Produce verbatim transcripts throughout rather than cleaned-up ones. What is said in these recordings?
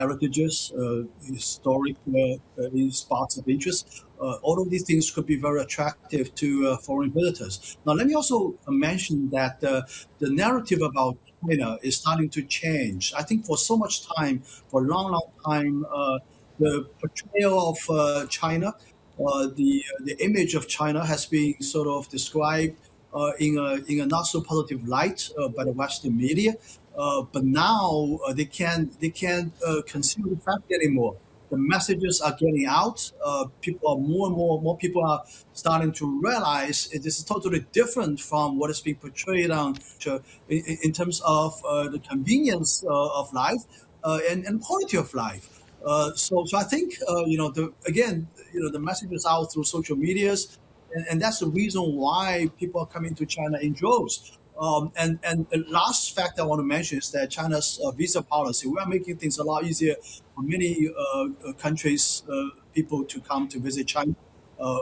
heritages, uh, historic uh, uh, spots of interest. Uh, all of these things could be very attractive to uh, foreign visitors. Now, let me also mention that uh, the narrative about China is starting to change. I think for so much time, for a long, long time, uh, the portrayal of uh, China, uh, the the image of China has been sort of described uh, in a in a not so positive light uh, by the Western media. Uh, but now uh, they can't they can't uh, conceal the fact anymore. The messages are getting out. Uh, people are more and more more people are starting to realize it is totally different from what is being portrayed on in, in terms of uh, the convenience uh, of life uh, and, and quality of life. Uh, so, so I think uh, you know the again you know the messages out through social medias, and, and that's the reason why people are coming to China in droves. Um, and, and the last fact I want to mention is that China's uh, visa policy, we are making things a lot easier for many uh, countries, uh, people to come to visit China. Uh,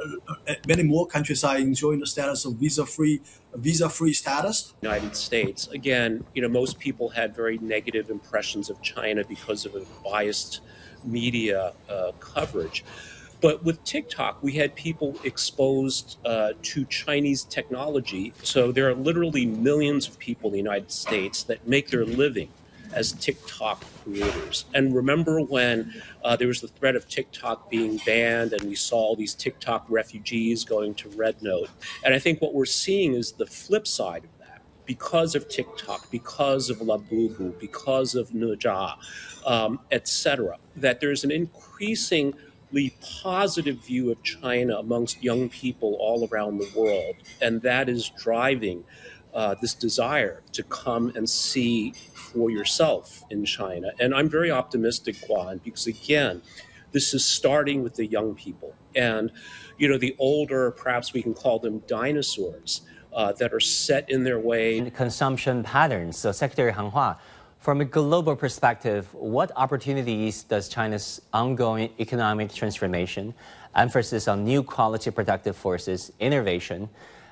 many more countries are enjoying the status of visa-free, visa-free status. United States, again, you know, most people had very negative impressions of China because of a biased media uh, coverage. But with TikTok, we had people exposed uh, to Chinese technology. So there are literally millions of people in the United States that make their living as TikTok creators. And remember when uh, there was the threat of TikTok being banned and we saw all these TikTok refugees going to Red Note. And I think what we're seeing is the flip side of that. Because of TikTok, because of Labubu, because of Nujia, um, et cetera, that there's an increasing positive view of China amongst young people all around the world. And that is driving uh, this desire to come and see for yourself in China. And I'm very optimistic, Guan, because again, this is starting with the young people. And, you know, the older, perhaps we can call them dinosaurs, uh, that are set in their way. Consumption patterns. So Secretary Han Hua, from a global perspective, what opportunities does China's ongoing economic transformation, emphasis on new quality productive forces, innovation,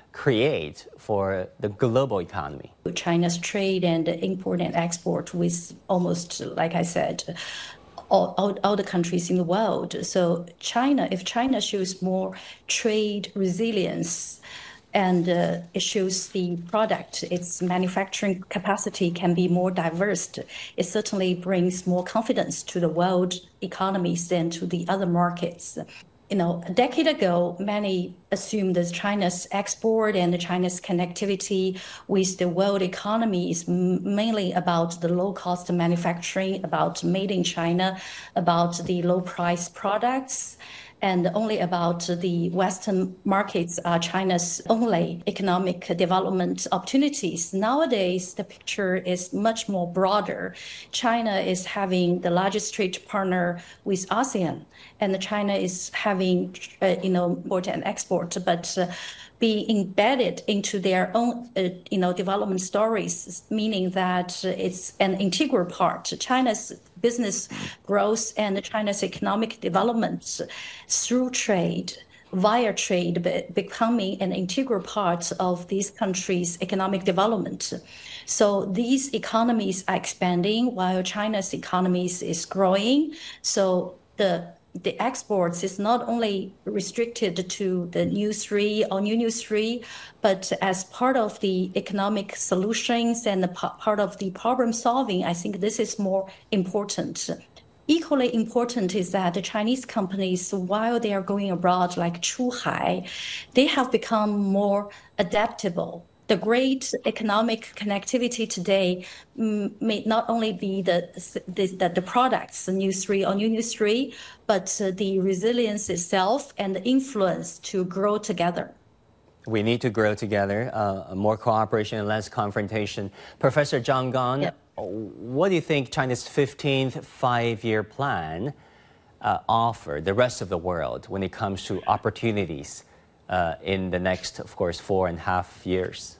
create for the global economy? China's trade and import and export with almost, like I said, all, all, all the countries in the world. So China, if China shows more trade resilience, and uh, it shows the product, its manufacturing capacity can be more diverse. It certainly brings more confidence to the world economies and to the other markets. You know, a decade ago, many assumed that China's export and China's connectivity with the world economy is mainly about the low-cost manufacturing, about made in China, about the low-price products, and only about the Western markets are China's only economic development opportunities. Nowadays, the picture is much more broader. China is having the largest trade partner with ASEAN, and China is having, uh, you know, import and export, but uh, be embedded into their own, uh, you know, development stories, meaning that it's an integral part. China's business growth and China's economic development through trade, via trade, becoming an integral part of these countries' economic development. So these economies are expanding while China's economies is growing. So the the exports is not only restricted to the new three or new new three, but as part of the economic solutions and the part of the problem solving, I think this is more important. Equally important is that the Chinese companies, while they are going abroad like Chuhai, they have become more adaptable. The great economic connectivity today mm, may not only be the the, the, the products, the new three or new new three, but uh, the resilience itself and the influence to grow together. We need to grow together, uh, more cooperation and less confrontation. Professor Zhang Gang, yep. What do you think China's fifteenth five-year plan uh, offer the rest of the world when it comes to opportunities uh, in the next, of course, four and a half years?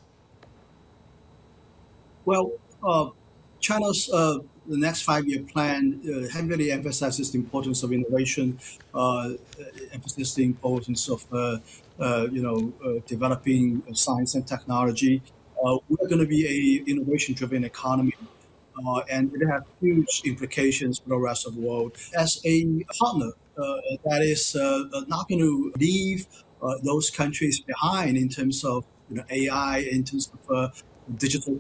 Well, uh, China's uh, the next five-year plan uh, heavily emphasizes the importance of innovation, uh, emphasizes the importance of uh, uh, you know uh, developing science and technology. Uh, we're going to be a innovation-driven economy. uh, and it has huge implications for the rest of the world. As a partner uh, that is uh, not going to leave uh, those countries behind in terms of you know, A I, in terms of uh, digital